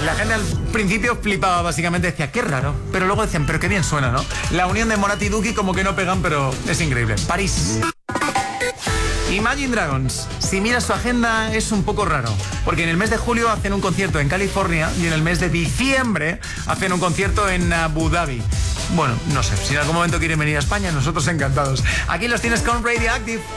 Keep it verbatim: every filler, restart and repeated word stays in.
La gente al principio flipaba, básicamente decía, qué raro, pero luego decían, pero qué bien suena, ¿no? La unión de Morat y Duki como que no pegan, pero es increíble. París. Imagine Dragons, si miras su agenda es un poco raro, porque en el mes de julio hacen un concierto en California y en el mes de diciembre hacen un concierto en Abu Dhabi. Bueno, no sé, si en algún momento quieren venir a España, nosotros encantados. Aquí los tienes con Radioactive.